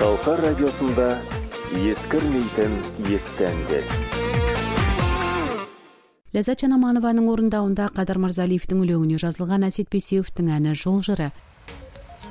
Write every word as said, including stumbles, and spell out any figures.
Шалқар радиосында ескірмейтін есті әндер. Ләззат Жанаманованың орындауында Қадар Мырзалиевтің өлеңіне жазылған Әсет Бейсеуовтің әні «Жол жыры».